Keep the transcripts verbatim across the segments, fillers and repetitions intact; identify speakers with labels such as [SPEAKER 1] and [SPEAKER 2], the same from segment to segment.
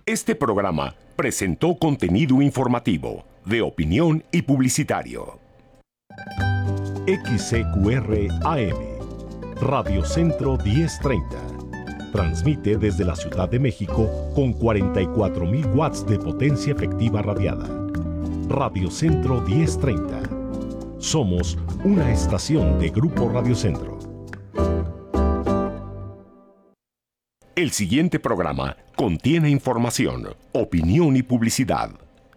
[SPEAKER 1] Este programa presentó contenido informativo, de opinión y publicitario.
[SPEAKER 2] X C Q R A M, Radio Centro diez treinta. Transmite desde la Ciudad de México con cuarenta y cuatro mil watts de potencia efectiva radiada. Radio Centro diez treinta. Somos una estación de Grupo Radio Centro.
[SPEAKER 1] El siguiente programa contiene información, opinión y publicidad.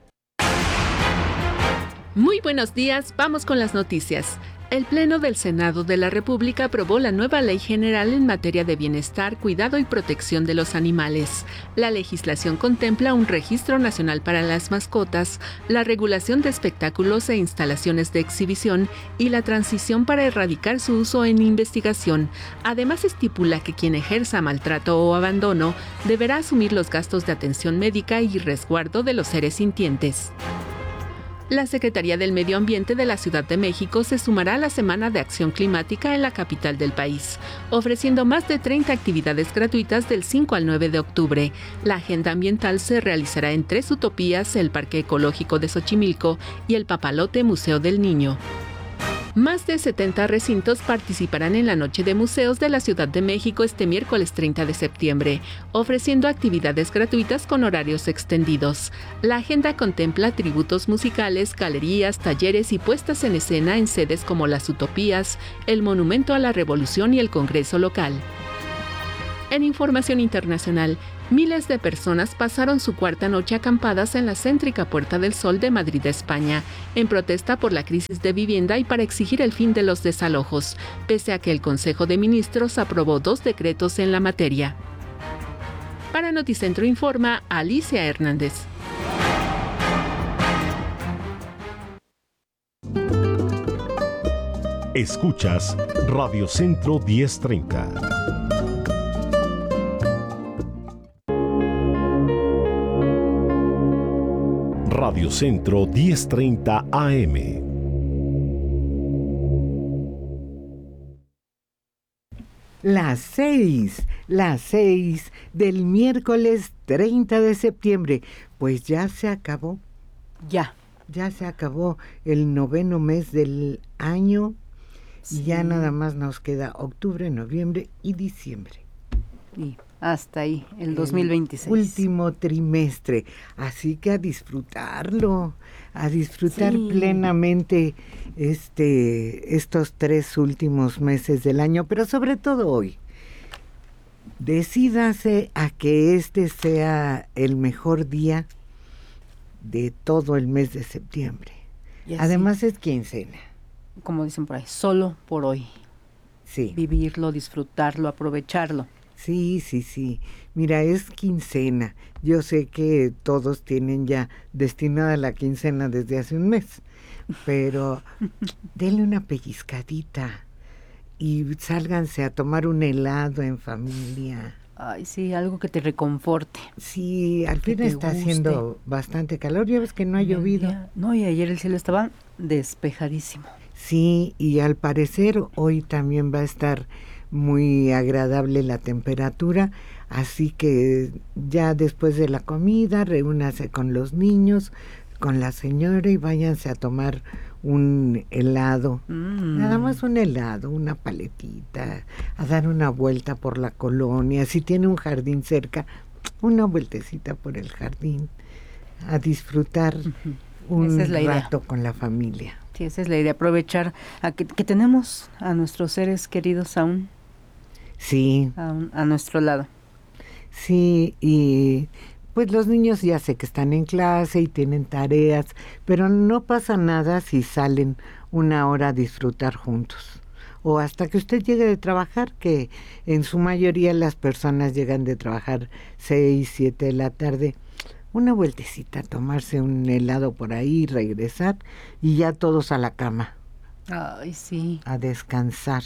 [SPEAKER 3] Muy buenos días, vamos con las noticias. El Pleno del Senado de la República aprobó la nueva Ley General en materia de bienestar, cuidado y protección de los animales. La legislación contempla un registro nacional para las mascotas, la regulación de espectáculos e instalaciones de exhibición y la transición para erradicar su uso en investigación. Además, estipula que quien ejerza maltrato o abandono deberá asumir los gastos de atención médica y resguardo de los seres sintientes. La Secretaría del Medio Ambiente de la Ciudad de México se sumará a la Semana de Acción Climática en la capital del país, ofreciendo más de treinta actividades gratuitas del cinco al nueve de octubre. La agenda ambiental se realizará en tres utopías, el Parque Ecológico de Xochimilco y el Papalote Museo del Niño. Más de setenta recintos participarán en la Noche de Museos de la Ciudad de México este miércoles treinta de septiembre, ofreciendo actividades gratuitas con horarios extendidos. La agenda contempla tributos musicales, galerías, talleres y puestas en escena en sedes como las Utopías, el Monumento a la Revolución y el Congreso local. En información internacional, miles de personas pasaron su cuarta noche acampadas en la céntrica Puerta del Sol de Madrid, España, en protesta por la crisis de vivienda y para exigir el fin de los desalojos, pese a que el Consejo de Ministros aprobó dos decretos en la materia. Para Noticentro informa Alicia Hernández.
[SPEAKER 2] Escuchas Radio Centro diez treinta. Radio Centro diez treinta A M.
[SPEAKER 4] Las seis, las seis del miércoles treinta de septiembre. Pues ya se acabó.
[SPEAKER 5] Ya.
[SPEAKER 4] Ya se acabó el noveno mes del año. Sí. Y ya nada más nos queda octubre, noviembre y diciembre.
[SPEAKER 5] Y hasta ahí, el dos mil veintiséis.
[SPEAKER 4] El último trimestre. Así que a disfrutarlo, a disfrutar sí. plenamente este, estos tres últimos meses del año, pero sobre todo hoy. Decídase a que este sea el mejor día de todo el mes de septiembre. Además sí. es quincena.
[SPEAKER 5] Como dicen por ahí, solo por hoy.
[SPEAKER 4] Sí.
[SPEAKER 5] Vivirlo, disfrutarlo, aprovecharlo.
[SPEAKER 4] Sí, sí, sí. Mira, es quincena. Yo sé que todos tienen ya destinada la quincena desde hace un mes, pero denle una pellizcadita y sálganse a tomar un helado en familia.
[SPEAKER 5] Ay, sí, algo que te reconforte.
[SPEAKER 4] Sí, al fin está haciendo bastante calor. Ya ves que no ha llovido.
[SPEAKER 5] Día, no, y ayer el cielo estaba despejadísimo.
[SPEAKER 4] Sí, y al parecer hoy también va a estar muy agradable la temperatura, así que ya después de la comida reúnase con los niños, con la señora y váyanse a tomar un helado, mm. nada más un helado, una paletita, a dar una vuelta por la colonia, si tiene un jardín cerca, una vueltecita por el jardín, a disfrutar uh-huh. un
[SPEAKER 5] esa es la
[SPEAKER 4] rato
[SPEAKER 5] idea.
[SPEAKER 4] Con la familia.
[SPEAKER 5] Sí, esa es la idea, aprovechar a que, que tenemos a nuestros seres queridos aún.
[SPEAKER 4] Sí.
[SPEAKER 5] A, un, a nuestro lado.
[SPEAKER 4] Sí, y pues los niños ya sé que están en clase y tienen tareas, pero no pasa nada si salen una hora a disfrutar juntos. O hasta que usted llegue de trabajar, que en su mayoría las personas llegan de trabajar seis, siete de la tarde. Una vueltecita, tomarse un helado por ahí, regresar y ya todos a la cama.
[SPEAKER 5] Ay, sí.
[SPEAKER 4] A descansar.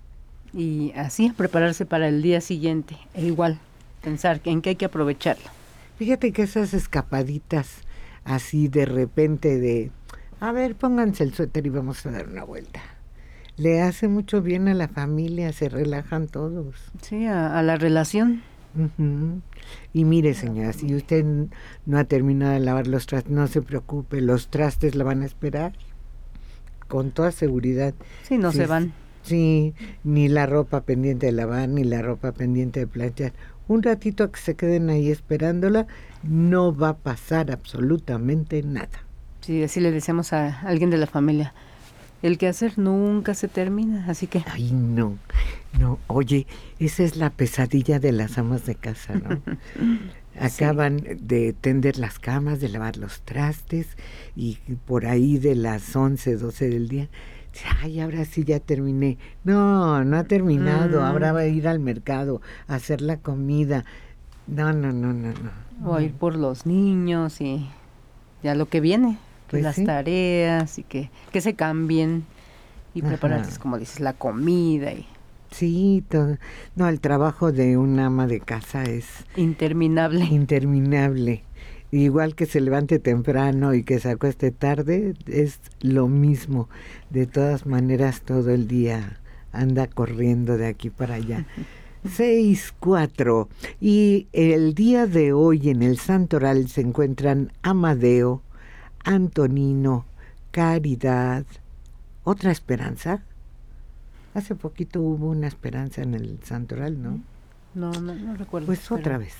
[SPEAKER 5] Y así, prepararse para el día siguiente. E igual, pensar en que hay que aprovecharlo.
[SPEAKER 4] Fíjate que esas escapaditas así de repente de, a ver, pónganse el suéter y vamos a dar una vuelta. Le hace mucho bien a la familia, se relajan todos.
[SPEAKER 5] Sí, a, a la relación.
[SPEAKER 4] Uh-huh. Y mire, señora, si usted no ha terminado de lavar los trastes, no se preocupe, los trastes la van a esperar con toda seguridad.
[SPEAKER 5] Sí, no
[SPEAKER 4] sí,
[SPEAKER 5] se van.
[SPEAKER 4] Sí, ni la ropa pendiente de lavar, ni la ropa pendiente de planchar. Un ratito que se queden ahí esperándola, no va a pasar absolutamente nada.
[SPEAKER 5] Sí, así le decíamos a alguien de la familia. El quehacer nunca se termina, así que...
[SPEAKER 4] Ay, no, no, oye, esa es la pesadilla de las amas de casa, ¿no? Acaban sí. de tender las camas, de lavar los trastes, y por ahí de las once, doce del día, ay, ahora sí ya terminé. No, no ha terminado, mm. ahora va a ir al mercado a hacer la comida. No, no, no, no, no.
[SPEAKER 5] O a ir por los niños y ya lo que viene. Pues las sí. tareas y que, que se cambien y prepararles, como dices, la comida. Y...
[SPEAKER 4] Sí, todo. No, el trabajo de una ama de casa es...
[SPEAKER 5] Interminable.
[SPEAKER 4] Interminable. Igual que se levante temprano y que se acueste tarde, es lo mismo. De todas maneras, todo el día anda corriendo de aquí para allá. Seis, cuatro. Y el día de hoy en el Santoral se encuentran Amadeo, Antonino, Caridad, otra esperanza. Hace poquito hubo una esperanza en el Santoral, ¿no?
[SPEAKER 5] No, no, no recuerdo.
[SPEAKER 4] Pues
[SPEAKER 5] pero...
[SPEAKER 4] otra vez.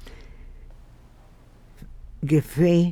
[SPEAKER 4] Fe.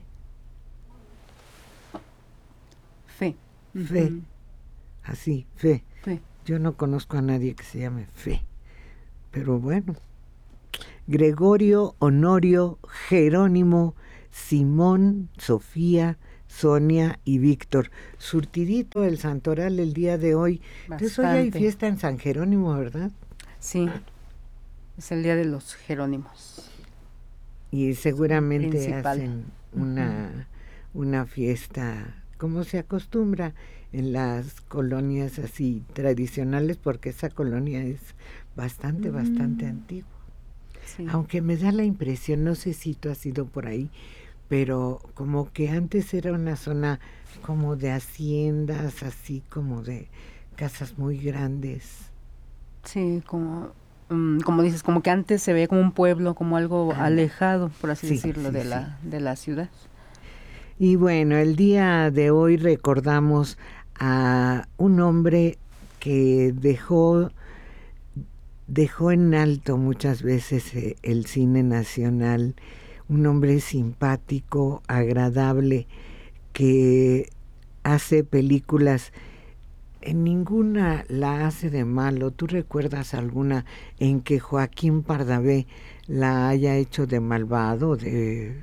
[SPEAKER 5] Fe.
[SPEAKER 4] Fe.
[SPEAKER 5] Uh-huh.
[SPEAKER 4] Así, fe.
[SPEAKER 5] Fe.
[SPEAKER 4] Yo no conozco a nadie que se llame Fe. Pero bueno. Gregorio, Honorio, Jerónimo, Simón, Sofía, Sonia y Víctor. Surtidito el Santoral el día de hoy.
[SPEAKER 5] Bastante.
[SPEAKER 4] Entonces hoy hay fiesta en San Jerónimo, ¿verdad?
[SPEAKER 5] Sí, es el día de los Jerónimos.
[SPEAKER 4] Y seguramente
[SPEAKER 5] Principal.
[SPEAKER 4] hacen una, uh-huh. una fiesta, como se acostumbra en las colonias así tradicionales, porque esa colonia es bastante, mm. bastante antigua. Sí. Aunque me da la impresión, no sé si tú has ido por ahí, pero como que antes era una zona como de haciendas, así como de casas muy grandes.
[SPEAKER 5] Sí, como, um, como dices, como que antes se veía como un pueblo, como algo ah, alejado, por así sí, decirlo, sí, de, sí. La, de la ciudad.
[SPEAKER 4] Y bueno, el día de hoy recordamos a un hombre que dejó... dejó en alto muchas veces eh, el cine nacional, un hombre simpático, agradable, que hace películas, en ninguna la hace de malo. ¿Tú recuerdas alguna en que Joaquín Pardavé la haya hecho de malvado, de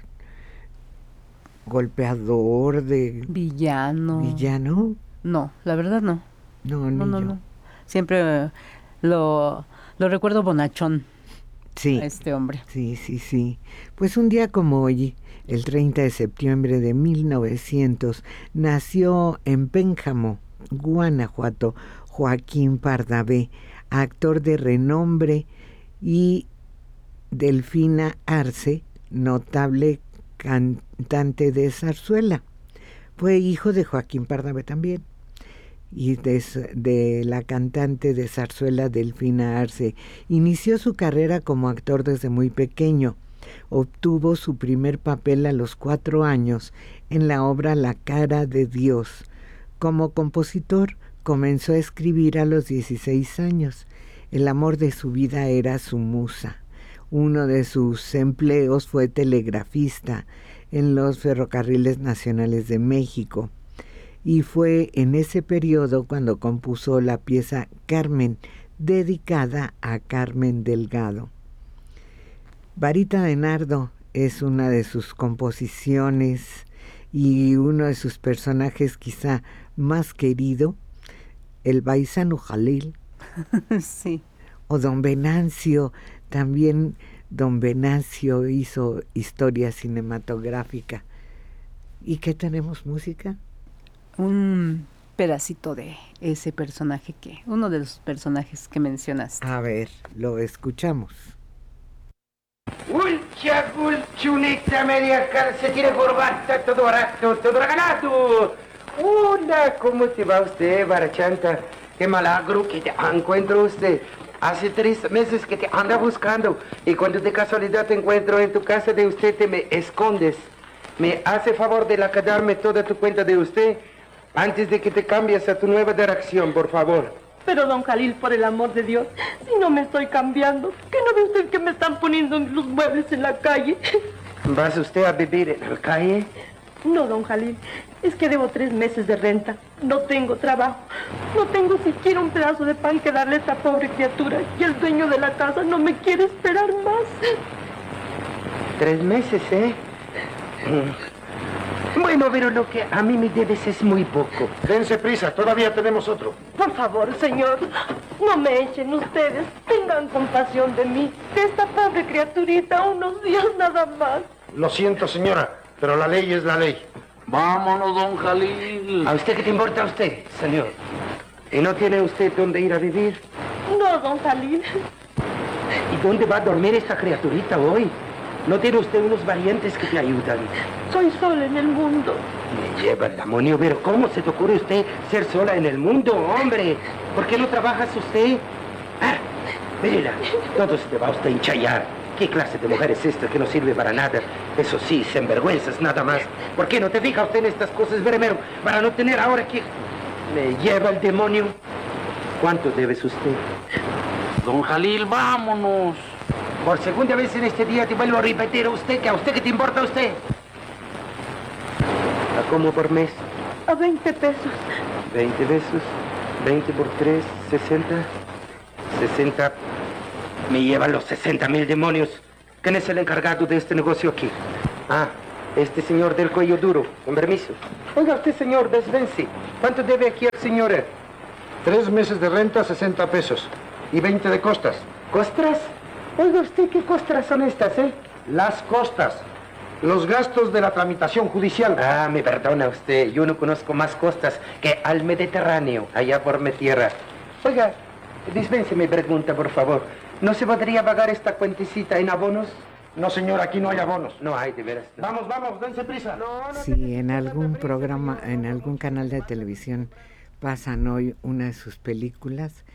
[SPEAKER 4] golpeador, de
[SPEAKER 5] villano?
[SPEAKER 4] ¿Villano?
[SPEAKER 5] No, la verdad no.
[SPEAKER 4] No,
[SPEAKER 5] no,
[SPEAKER 4] ni
[SPEAKER 5] no,
[SPEAKER 4] yo.
[SPEAKER 5] no. Siempre lo... Lo recuerdo bonachón,
[SPEAKER 4] sí,
[SPEAKER 5] a este hombre.
[SPEAKER 4] Sí, sí, sí. Pues un día como hoy, el treinta de septiembre de mil novecientos, nació en Pénjamo, Guanajuato, Joaquín Pardavé, actor de renombre, y Delfina Arce, notable cantante de zarzuela. Fue hijo de Joaquín Pardavé también, y de, de la cantante de zarzuela Delfina Arce. Inició su carrera como actor desde muy pequeño. Obtuvo su primer papel a los cuatro años en la obra La cara de Dios. Como compositor, comenzó a escribir a los dieciséis años. El amor de su vida era su musa. Uno de sus empleos fue telegrafista en los Ferrocarriles Nacionales de México. Y fue en ese periodo cuando compuso la pieza Carmen, dedicada a Carmen Delgado. Varita de Nardo es una de sus composiciones y uno de sus personajes quizá más querido, el Baisano Jalil.
[SPEAKER 5] Sí.
[SPEAKER 4] O Don Venancio, también Don Venancio hizo historia cinematográfica. ¿Y qué tenemos, música?
[SPEAKER 5] Un pedacito de ese personaje que, uno de los personajes que mencionaste.
[SPEAKER 4] A ver, lo escuchamos.
[SPEAKER 6] Ulcia, gulciunezza, media calcetina, corbata, todo barato, todo regalato. Hola, ¿cómo te va usted, Barachanta? Qué milagro que te encuentro usted. Hace tres meses que te anda buscando y cuando de casualidad te encuentro en tu casa de usted te me escondes. Me hace favor de la darme toda tu cuenta de usted antes de que te cambies a tu nueva dirección, por favor.
[SPEAKER 7] Pero don Jalil, por el amor de Dios, si no me estoy cambiando, ¿qué no ve usted que me están poniendo los muebles en la calle?
[SPEAKER 6] ¿Vas usted a vivir en la calle?
[SPEAKER 7] No, don Jalil, es que debo tres meses de renta. No tengo trabajo. No tengo siquiera un pedazo de pan que darle a esta pobre criatura. Y el dueño de la casa no me quiere esperar más.
[SPEAKER 6] Tres meses, ¿eh? Bueno, pero lo que a mí me debes es muy poco.
[SPEAKER 8] Dense prisa, todavía tenemos otro.
[SPEAKER 7] Por favor, señor, no me echen ustedes. Tengan compasión de mí. De esta pobre criaturita, unos días nada más.
[SPEAKER 8] Lo siento, señora, pero la ley es la ley.
[SPEAKER 9] Vámonos, don Jalil.
[SPEAKER 6] ¿A usted qué te importa a usted, señor? ¿Y no tiene usted dónde ir a vivir?
[SPEAKER 7] No, don Jalil.
[SPEAKER 6] ¿Y dónde va a dormir esta criaturita hoy? ¿No tiene usted unos valientes que te ayudan?
[SPEAKER 7] Soy sola en el mundo.
[SPEAKER 6] Me lleva el demonio, pero ¿cómo se te ocurre usted ser sola en el mundo, hombre? ¿Por qué no trabajas usted? Ah, mírala, todo se te va a usted enchayar. ¿Qué clase de mujer es esta que no sirve para nada? Eso sí, sinvergüenzas nada más. ¿Por qué no te fijas usted en estas cosas, Beremero? Para no tener ahora que... Me lleva el demonio. ¿Cuánto debes usted?
[SPEAKER 9] Don Jalil, vámonos.
[SPEAKER 6] Por segunda vez en este día te vuelvo a repetir a usted que a usted qué te importa a usted. ¿A cómo por mes?
[SPEAKER 7] A veinte pesos.
[SPEAKER 6] veinte pesos. veinte por tres, sesenta. sesenta. Me llevan los sesenta mil demonios. ¿Quién es el encargado de este negocio aquí? Ah, este señor del cuello duro. Con permiso. Oiga usted, señor, desvence. ¿Cuánto debe aquí el señor?
[SPEAKER 8] Tres meses de renta, sesenta pesos. Y veinte de costas.
[SPEAKER 6] ¿Costras? Oiga usted, ¿qué costras son estas, eh?
[SPEAKER 8] Las costas. Los gastos de la tramitación judicial.
[SPEAKER 6] Ah, me perdona usted. Yo no conozco más costas que al Mediterráneo, allá por mi tierra. Oiga, dispense mi pregunta, por favor. ¿No se podría pagar esta cuentecita en abonos?
[SPEAKER 8] No, señor, aquí no hay abonos.
[SPEAKER 6] No hay, de veras. No.
[SPEAKER 8] Vamos, vamos, dense prisa.
[SPEAKER 6] No, no.
[SPEAKER 4] Si en algún programa, en algún canal de televisión pasan hoy una de sus películas,